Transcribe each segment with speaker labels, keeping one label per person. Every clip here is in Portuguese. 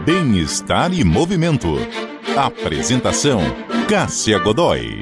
Speaker 1: Bem-estar e movimento. Apresentação: Cássia Godoy.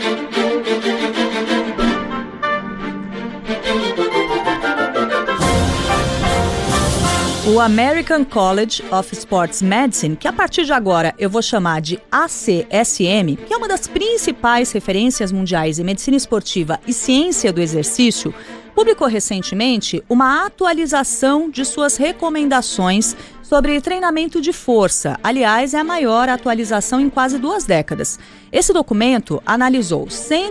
Speaker 2: O American College of Sports Medicine, que a partir de agora eu vou chamar de ACSM, que é uma das principais referências mundiais em medicina esportiva e ciência do exercício, publicou recentemente uma atualização de suas recomendações sobre treinamento de força. Aliás, é a maior atualização em quase 2 décadas. Esse documento analisou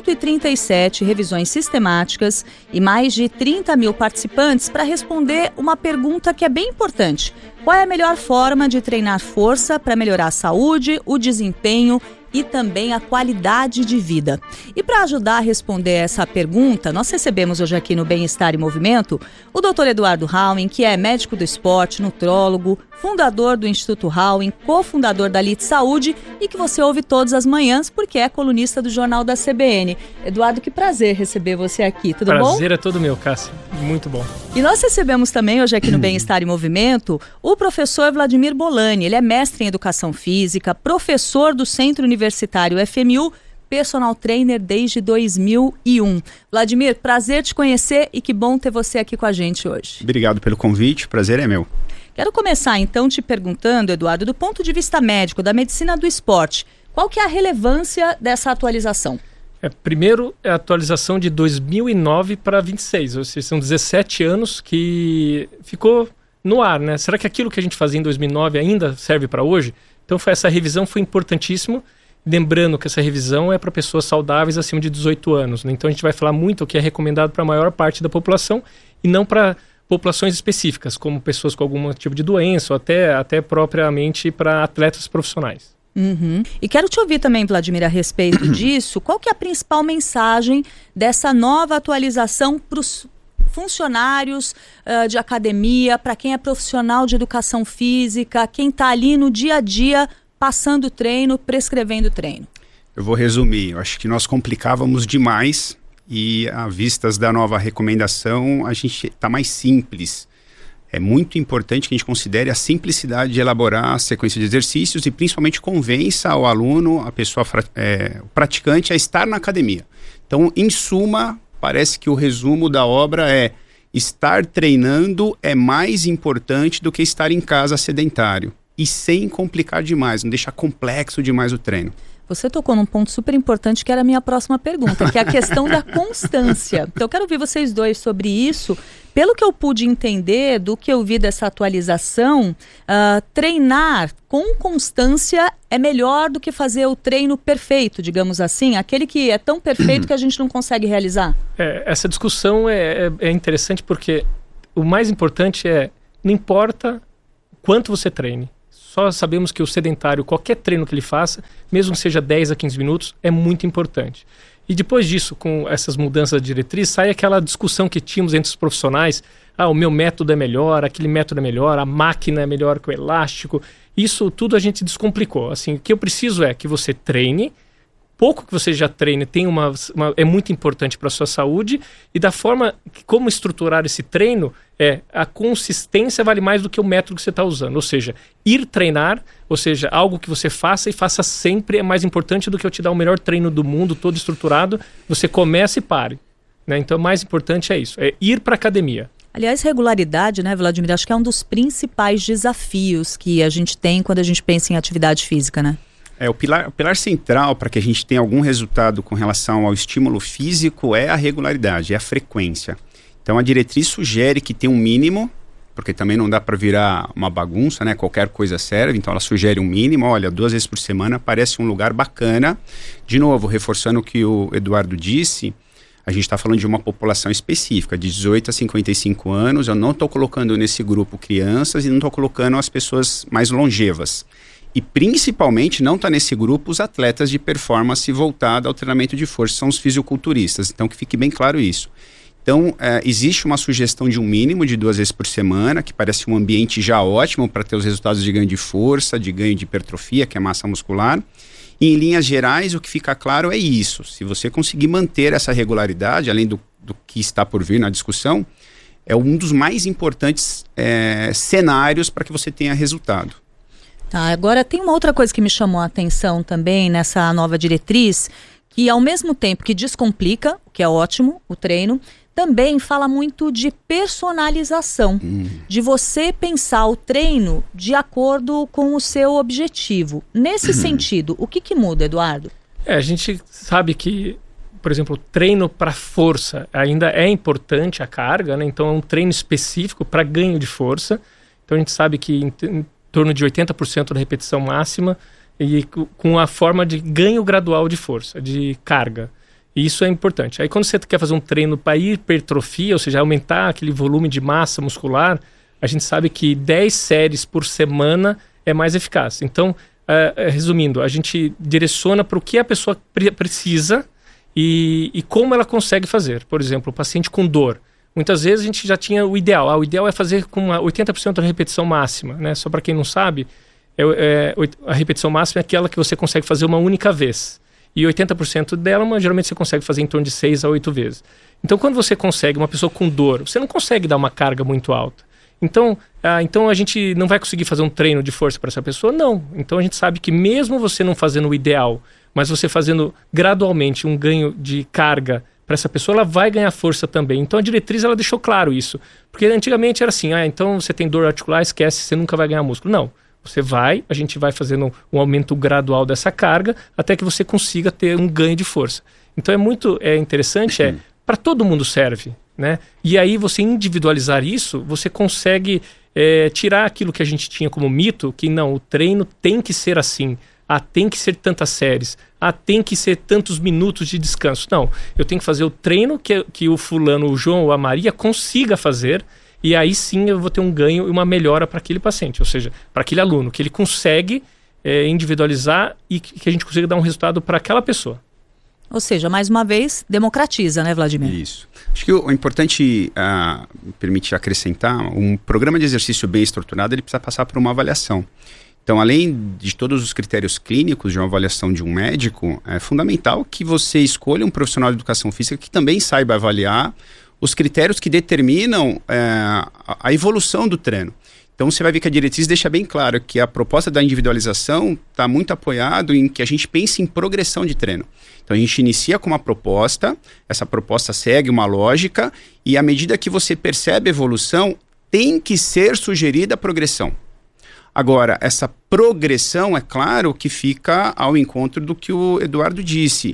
Speaker 2: 137 revisões sistemáticas e mais de 30 mil participantes para responder uma pergunta que é bem importante. Qual é a melhor forma de treinar força para melhorar a saúde, o desempenho e também a qualidade de vida? E para ajudar a responder essa pergunta, nós recebemos hoje aqui no Bem-Estar e Movimento o Dr. Eduardo Hauing, que é médico do esporte, nutrólogo, fundador do Instituto Hauing, cofundador da Elite Saúde e que você ouve todas as manhãs porque é colunista do Jornal da CBN. Eduardo, que prazer receber você aqui, tudo bom?
Speaker 3: Prazer é todo meu, Cássia, muito bom.
Speaker 2: E nós recebemos também hoje aqui no Bem-Estar e Movimento o professor Vladimir Bolani. Ele é mestre em Educação Física, professor do Centro Universitário FMU, personal trainer desde 2001. Vladimir, prazer te conhecer e que bom ter você aqui com a gente hoje.
Speaker 4: Obrigado pelo convite, o prazer é meu.
Speaker 2: Quero começar então te perguntando, Eduardo, do ponto de vista médico, da medicina do esporte, qual que é a relevância dessa atualização?
Speaker 3: Primeiro, é a atualização de 2009 para 26, ou seja, são 17 anos que ficou no ar, né? Será que aquilo que a gente fazia em 2009 ainda serve para hoje? Então essa revisão foi importantíssima, lembrando que essa revisão é para pessoas saudáveis acima de 18 anos, né? Então a gente vai falar muito o que é recomendado para a maior parte da população e não para populações específicas, como pessoas com algum tipo de doença ou até propriamente para atletas profissionais.
Speaker 2: Uhum. E quero te ouvir também, Vladimir, a respeito disso. Qual que é a principal mensagem dessa nova atualização para os funcionários de academia, para quem é profissional de educação física, quem está ali no dia a dia passando treino, prescrevendo treino?
Speaker 4: Eu vou resumir. Eu acho que nós complicávamos demais e, à vistas da nova recomendação, a gente está mais simples. É muito importante que a gente considere a simplicidade de elaborar a sequência de exercícios e principalmente convença o aluno, a pessoa, o praticante, a estar na academia. Então, em suma, parece que o resumo da obra é: estar treinando é mais importante do que estar em casa sedentário. E sem complicar demais, não deixar complexo demais o treino.
Speaker 2: Você tocou num ponto super importante que era a minha próxima pergunta, que é a questão da constância. Então eu quero ouvir vocês dois sobre isso. Pelo que eu pude entender, do que eu vi dessa atualização, treinar com constância é melhor do que fazer o treino perfeito, digamos assim, aquele que é tão perfeito que a gente não consegue realizar.
Speaker 3: Essa discussão é interessante porque o mais importante não importa quanto você treine. Só sabemos que o sedentário, qualquer treino que ele faça, mesmo que seja 10 a 15 minutos, é muito importante. E depois disso, com essas mudanças de diretriz, sai aquela discussão que tínhamos entre os profissionais: o meu método é melhor, aquele método é melhor, a máquina é melhor que o elástico. Isso tudo a gente descomplicou. Assim, o que eu preciso é que você treine, pouco que você já treine é muito importante para a sua saúde, e da forma como estruturar esse treino, a consistência vale mais do que o método que você está usando. Ou seja, ir treinar, ou seja, algo que você faça e faça sempre é mais importante do que eu te dar o melhor treino do mundo, todo estruturado. Você começa e pare, né? Então o mais importante é isso, é ir para a academia.
Speaker 2: Aliás, regularidade, né, Vladimir? Acho que é um dos principais desafios que a gente tem quando a gente pensa em atividade física, né?
Speaker 4: O pilar central para que a gente tenha algum resultado com relação ao estímulo físico é a regularidade, é a frequência. Então a diretriz sugere que tem um mínimo, porque também não dá para virar uma bagunça, né? Qualquer coisa serve, então ela sugere um mínimo. Olha, 2 vezes por semana parece um lugar bacana. De novo, reforçando o que o Eduardo disse, a gente está falando de uma população específica, de 18 a 55 anos. Eu não estou colocando nesse grupo crianças e não estou colocando as pessoas mais longevas. E principalmente não está nesse grupo os atletas de performance voltada ao treinamento de força, são os fisiculturistas. Então que fique bem claro isso. Então existe uma sugestão de um mínimo de 2 vezes por semana, que parece um ambiente já ótimo para ter os resultados de ganho de força, de ganho de hipertrofia, que é massa muscular. E em linhas gerais o que fica claro é isso: se você conseguir manter essa regularidade, além do que está por vir na discussão, é um dos mais importantes cenários para que você tenha resultado.
Speaker 2: Tá, agora tem uma outra coisa que me chamou a atenção também nessa nova diretriz, que ao mesmo tempo que descomplica, o que é ótimo, o treino, também fala muito de personalização, de você pensar o treino de acordo com o seu objetivo. Nesse sentido, o que muda, Eduardo?
Speaker 3: A gente sabe que, por exemplo, o treino para força ainda é importante, a carga, né? Então é um treino específico para ganho de força. Então a gente sabe que em torno de 80% da repetição máxima e com a forma de ganho gradual de força, de carga. E isso é importante. Aí quando você quer fazer um treino para hipertrofia, ou seja, aumentar aquele volume de massa muscular, a gente sabe que 10 séries por semana é mais eficaz. Então, resumindo, a gente direciona para o que a pessoa precisa e como ela consegue fazer. Por exemplo, o paciente com dor. Muitas vezes a gente já tinha o ideal. O ideal é fazer com 80% da repetição máxima, né? Só para quem não sabe, a repetição máxima é aquela que você consegue fazer uma única vez. E 80% dela, geralmente você consegue fazer em torno de 6 a 8 vezes. Então, quando você consegue, uma pessoa com dor, você não consegue dar uma carga muito alta. Então a gente não vai conseguir fazer um treino de força para essa pessoa? Não. Então, a gente sabe que mesmo você não fazendo o ideal, mas você fazendo gradualmente um ganho de carga para essa pessoa, ela vai ganhar força também. Então, a diretriz, ela deixou claro isso. Porque antigamente era assim, então você tem dor articular, esquece, você nunca vai ganhar músculo. Não. A gente vai fazendo um aumento gradual dessa carga até que você consiga ter um ganho de força. Então é interessante, para todo mundo serve, né? E aí você individualizar isso, você consegue tirar aquilo que a gente tinha como mito, que não, o treino tem que ser assim, tem que ser tantas séries, tem que ser tantos minutos de descanso. Não, eu tenho que fazer o treino que o fulano, o João ou a Maria consiga fazer. E aí sim eu vou ter um ganho e uma melhora para aquele paciente, ou seja, para aquele aluno, que ele consegue individualizar e que a gente consiga dar um resultado para aquela pessoa.
Speaker 2: Ou seja, mais uma vez, democratiza, né, Vladimir?
Speaker 4: Isso. Acho que o importante, me permite acrescentar, um programa de exercício bem estruturado, ele precisa passar por uma avaliação. Então, além de todos os critérios clínicos de uma avaliação de um médico, é fundamental que você escolha um profissional de educação física que também saiba avaliar os critérios que determinam a evolução do treino. Então você vai ver que a diretriz deixa bem claro que a proposta da individualização está muito apoiado em que a gente pense em progressão de treino. Então a gente inicia com uma proposta, essa proposta segue uma lógica e à medida que você percebe a evolução, tem que ser sugerida a progressão. Agora, essa progressão, é claro que fica ao encontro do que o Eduardo disse.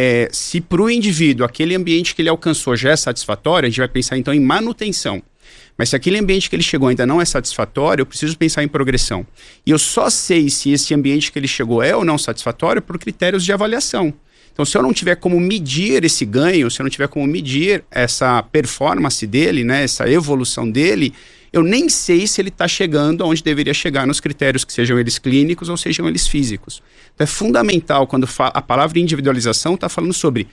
Speaker 4: Se para o indivíduo aquele ambiente que ele alcançou já é satisfatório, a gente vai pensar então em manutenção. Mas se aquele ambiente que ele chegou ainda não é satisfatório, eu preciso pensar em progressão. E eu só sei se esse ambiente que ele chegou é ou não satisfatório por critérios de avaliação. Então, se eu não tiver como medir esse ganho, se eu não tiver como medir essa performance dele, né, essa evolução dele, eu nem sei se ele está chegando aonde deveria chegar nos critérios que sejam eles clínicos ou sejam eles físicos. Então é fundamental quando a palavra individualização está falando sobre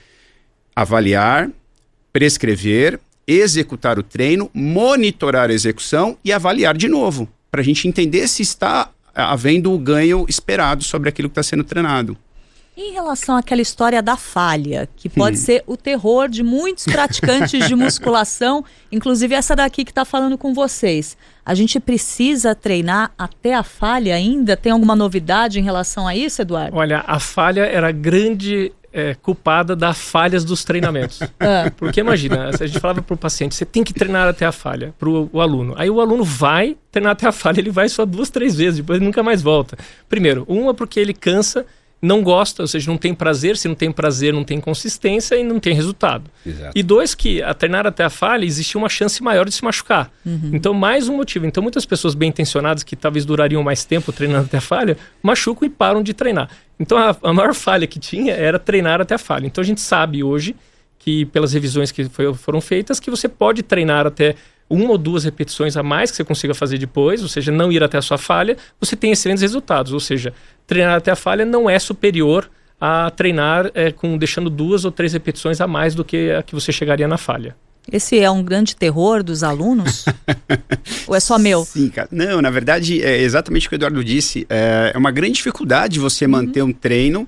Speaker 4: avaliar, prescrever, executar o treino, monitorar a execução e avaliar de novo, para a gente entender se está havendo o ganho esperado sobre aquilo que está sendo treinado.
Speaker 2: Em relação àquela história da falha, que pode ser o terror de muitos praticantes de musculação, inclusive essa daqui que está falando com vocês. A gente precisa treinar até a falha ainda? Tem alguma novidade em relação a isso, Eduardo?
Speaker 3: Olha, a falha era a grande culpada das falhas dos treinamentos. Porque imagina, a gente falava para o paciente, você tem que treinar até a falha, para o aluno. Aí o aluno vai treinar até a falha, ele vai só 2, 3 vezes, depois ele nunca mais volta. Primeiro, uma porque ele cansa, não gosta, ou seja, não tem prazer, se não tem prazer não tem consistência e não tem resultado.
Speaker 4: Exato.
Speaker 3: E 2, que a treinar até a falha existe uma chance maior de se machucar. Então mais um motivo. Então muitas pessoas bem intencionadas que talvez durariam mais tempo treinando até a falha, machucam e param de treinar. Então a maior falha que tinha era treinar até a falha. Então a gente sabe hoje que pelas revisões que foram feitas que você pode treinar até 1 ou 2 repetições a mais que você consiga fazer depois, ou seja, não ir até a sua falha, você tem excelentes resultados. Ou seja, treinar até a falha não é superior a treinar deixando 2 ou 3 repetições a mais do que a que você chegaria na falha.
Speaker 2: Esse é um grande terror dos alunos? Ou é só meu?
Speaker 4: Sim, cara. Não, na verdade, é exatamente o que o Eduardo disse. É uma grande dificuldade você manter um treino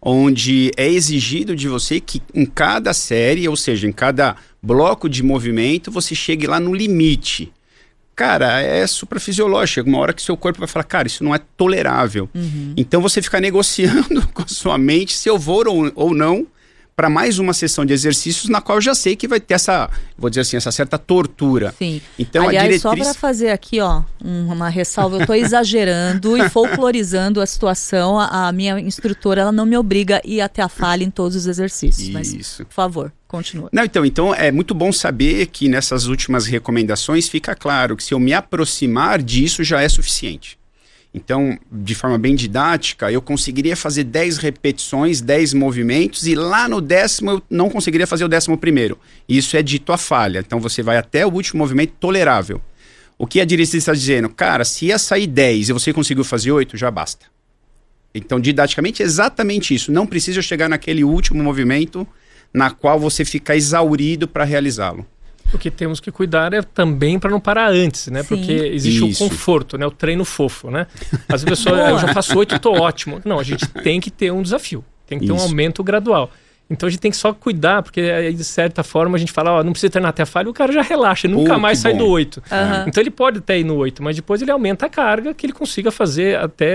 Speaker 4: onde é exigido de você que em cada série, ou seja, em cada bloco de movimento, você chegue lá no limite. cara, é suprafisiológico. Chega uma hora que seu corpo vai falar, cara, isso não é tolerável. Então você fica negociando com a sua mente se eu vou ou não para mais uma sessão de exercícios na qual eu já sei que vai ter essa, vou dizer assim, essa certa tortura.
Speaker 2: Sim.
Speaker 4: Então,
Speaker 2: aliás,
Speaker 4: a diretriz...
Speaker 2: só para fazer aqui, ó, uma ressalva, eu estou exagerando e folclorizando a situação. A minha instrutora, ela não me obriga a ir até a falha em todos os exercícios.
Speaker 4: Isso.
Speaker 2: Mas, por favor, continua.
Speaker 4: Não, então é muito bom saber que nessas últimas recomendações fica claro que se eu me aproximar disso já é suficiente. Então, de forma bem didática, eu conseguiria fazer 10 repetições, 10 movimentos, e lá no 10º eu não conseguiria fazer o 11º. Isso é dito a falha. Então, você vai até o último movimento tolerável. O que a diretriz está dizendo? Cara, se ia sair 10 e você conseguiu fazer 8, já basta. Então, didaticamente, é exatamente isso. Não precisa chegar naquele último movimento na qual você fica exaurido para realizá-lo.
Speaker 3: O que temos que cuidar é também para não parar antes, né?
Speaker 2: Sim.
Speaker 3: Porque existe o conforto, né? O treino fofo, né? As pessoas, eu já faço 8 e estou ótimo. Não, a gente tem que ter um desafio, tem que ter um aumento gradual. Então a gente tem que só cuidar, porque de certa forma a gente fala, ó, não precisa treinar até a falha, o cara já relaxa, nunca mais sai do 8. Então ele pode até ir no 8, mas depois ele aumenta a carga que ele consiga fazer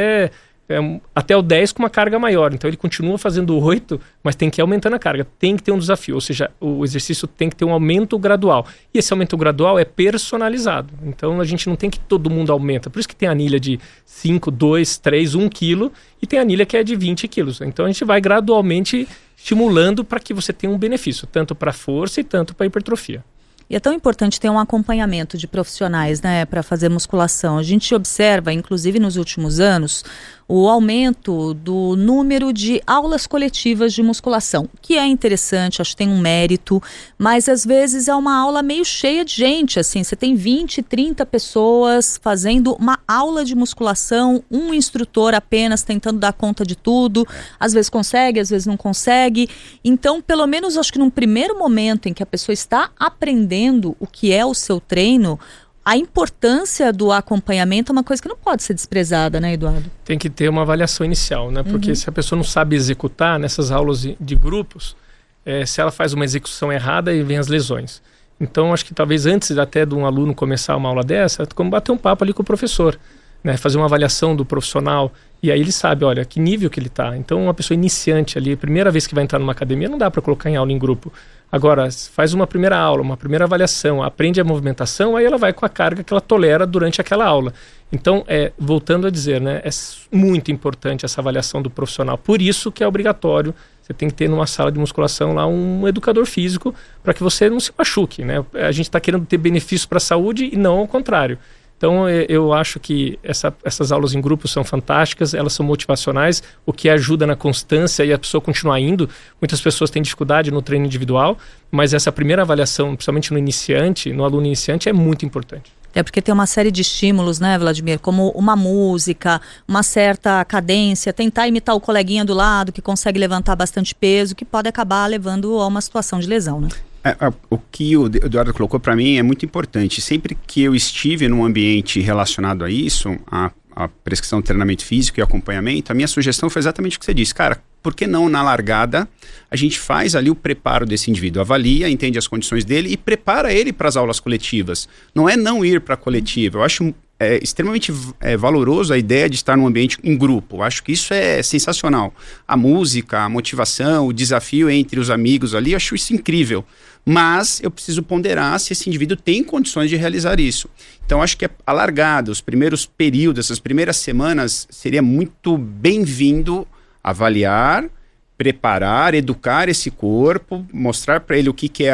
Speaker 3: até o 10 com uma carga maior. Então ele continua fazendo o 8, mas tem que ir aumentando a carga. Tem que ter um desafio, ou seja, o exercício tem que ter um aumento gradual. E esse aumento gradual é personalizado. Então a gente não tem que todo mundo aumenta. Por isso que tem anilha de 5, 2, 3, 1 quilo e tem anilha que é de 20 quilos. Então a gente vai gradualmente estimulando para que você tenha um benefício, tanto para a força e tanto para a hipertrofia.
Speaker 2: E é tão importante ter um acompanhamento de profissionais, né, para fazer musculação. A gente observa, inclusive nos últimos anos, o aumento do número de aulas coletivas de musculação, que é interessante, acho que tem um mérito, mas às vezes é uma aula meio cheia de gente, assim, você tem 20, 30 pessoas fazendo uma aula de musculação, um instrutor apenas tentando dar conta de tudo, às vezes consegue, às vezes não consegue. Então, pelo menos acho que num primeiro momento em que a pessoa está aprendendo o que é o seu treino, a importância do acompanhamento é uma coisa que não pode ser desprezada, né, Eduardo?
Speaker 3: Tem que ter uma avaliação inicial, né? Porque se a pessoa não sabe executar nessas aulas de grupos, se ela faz uma execução errada, aí vem as lesões. Então, acho que talvez antes até de um aluno começar uma aula dessa, como bater um papo ali com o professor, né? Fazer uma avaliação do profissional, e aí ele sabe, olha, que nível que ele está. Então, uma pessoa iniciante ali, primeira vez que vai entrar numa academia, não dá para colocar em aula em grupo. Agora, faz uma primeira aula, uma primeira avaliação, aprende a movimentação, aí ela vai com a carga que ela tolera durante aquela aula. Então, voltando a dizer, né, é muito importante essa avaliação do profissional. Por isso que é obrigatório, você tem que ter numa sala de musculação lá um educador físico para que você não se machuque, né? A gente está querendo ter benefício para a saúde e não ao contrário. Então, eu acho que essas aulas em grupo são fantásticas, elas são motivacionais, o que ajuda na constância e a pessoa continuar indo. Muitas pessoas têm dificuldade no treino individual, mas essa primeira avaliação, principalmente no aluno iniciante, é muito importante.
Speaker 2: É porque tem uma série de estímulos, né, Vladimir? Como uma música, uma certa cadência, tentar imitar o coleguinha do lado que consegue levantar bastante peso, que pode acabar levando a uma situação de lesão, né?
Speaker 4: O que o Eduardo colocou para mim é muito importante. Sempre que eu estive num ambiente relacionado a isso, a prescrição de treinamento físico e acompanhamento, a minha sugestão foi exatamente o que você disse. Cara, por que não na largada a gente faz ali o preparo desse indivíduo, avalia, entende as condições dele e prepara ele para as aulas coletivas. Não é não ir para a coletiva. Eu acho extremamente valoroso a ideia de estar num ambiente em grupo. Eu acho que isso é sensacional. A música, a motivação, o desafio entre os amigos ali, eu acho isso incrível. Mas eu preciso ponderar se esse indivíduo tem condições de realizar isso. Então, acho que a largada, os primeiros períodos, essas primeiras semanas, seria muito bem-vindo avaliar, preparar, educar esse corpo, mostrar para ele o que é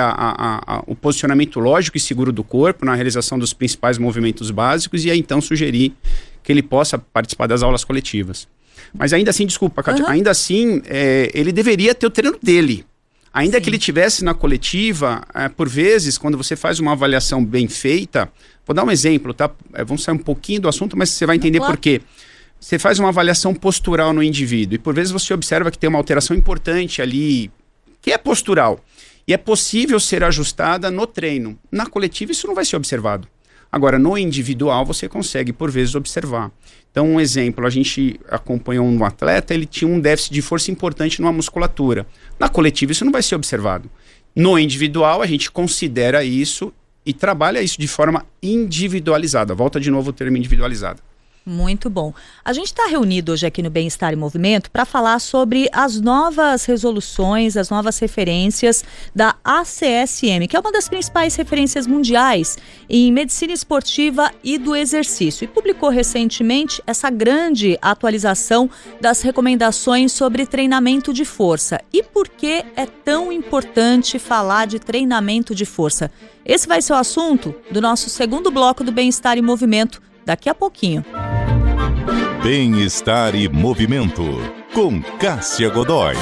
Speaker 4: o posicionamento lógico e seguro do corpo na realização dos principais movimentos básicos e aí então sugerir que ele possa participar das aulas coletivas. Mas ainda assim, desculpa, Kátia, ainda assim, ele deveria ter o treino dele. Ainda que ele tivesse na coletiva, por vezes, quando você faz uma avaliação bem feita, vou dar um exemplo, tá? Vamos sair um pouquinho do assunto, mas você vai entender por quê. Você faz uma avaliação postural no indivíduo e por vezes você observa que tem uma alteração importante ali, que é postural, e é possível ser ajustada no treino. Na coletiva isso não vai ser observado. Agora, no individual você consegue por vezes observar. Então, um exemplo, a gente acompanhou um atleta, ele tinha um déficit de força importante numa musculatura. Na coletiva isso não vai ser observado. No individual a gente considera isso e trabalha isso de forma individualizada. Volta de novo o termo individualizada.
Speaker 2: Muito bom. A gente está reunido hoje aqui no Bem-Estar em Movimento para falar sobre as novas resoluções, as novas referências da ACSM, que é uma das principais referências mundiais em medicina esportiva e do exercício. E publicou recentemente essa grande atualização das recomendações sobre treinamento de força. E por que é tão importante falar de treinamento de força? Esse vai ser o assunto do nosso segundo bloco do Bem-Estar em Movimento, daqui a pouquinho.
Speaker 1: Bem-Estar e Movimento, com Cássia Godoy.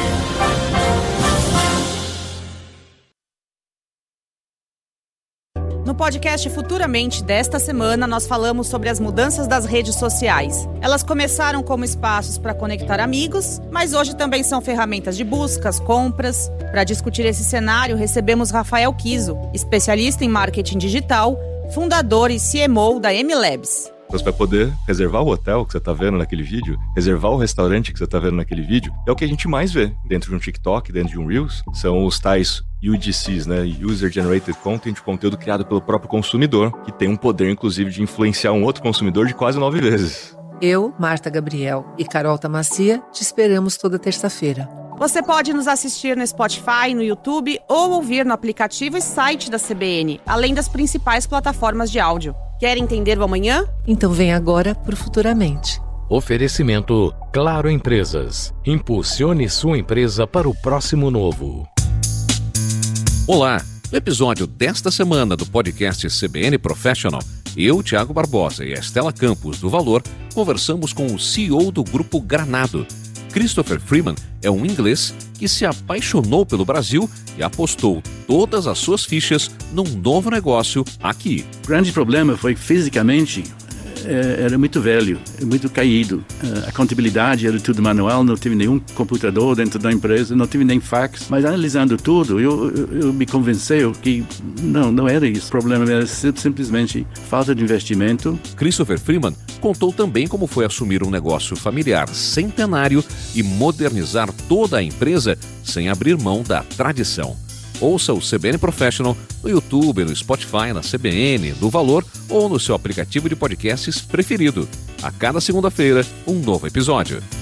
Speaker 5: No podcast Futuramente desta semana, nós falamos sobre as mudanças das redes sociais. Elas começaram como espaços para conectar amigos, mas hoje também são ferramentas de buscas, compras. Para discutir esse cenário, recebemos Rafael Kiso, especialista em marketing digital, fundador e CMO da M-Labs.
Speaker 6: Você vai poder reservar o hotel que você está vendo naquele vídeo, reservar o restaurante que você está vendo naquele vídeo. É o que a gente mais vê dentro de um TikTok, dentro de um Reels. São os tais UGCs, né? User Generated Content, conteúdo criado pelo próprio consumidor, que tem um poder, inclusive, de influenciar um outro consumidor de quase 9 vezes.
Speaker 7: Eu, Marta Gabriel e Carol Tamacia te esperamos toda terça-feira.
Speaker 5: Você pode nos assistir no Spotify, no YouTube ou ouvir no aplicativo e site da CBN, além das principais plataformas de áudio. Quer entender o amanhã?
Speaker 7: Então vem agora pro Futuramente.
Speaker 8: Oferecimento Claro Empresas. Impulsione sua empresa para o próximo novo.
Speaker 9: Olá! No episódio desta semana do podcast CBN Professional, eu, Thiago Barbosa e a Estela Campos, do Valor, conversamos com o CEO do Grupo Granado. Christopher Freeman é um inglês que se apaixonou pelo Brasil e apostou todas as suas fichas num novo negócio aqui.
Speaker 10: O grande problema foi que fisicamente era muito velho, muito caído. A contabilidade era tudo manual, não tive nenhum computador dentro da empresa, não tive nem fax. Mas analisando tudo, eu me convenceu que não era isso. O problema era simplesmente falta de investimento.
Speaker 9: Christopher Freeman contou também como foi assumir um negócio familiar centenário e modernizar toda a empresa sem abrir mão da tradição. Ouça o CBN Professional no YouTube, no Spotify, na CBN, do Valor ou no seu aplicativo de podcasts preferido. A cada segunda-feira, um novo episódio.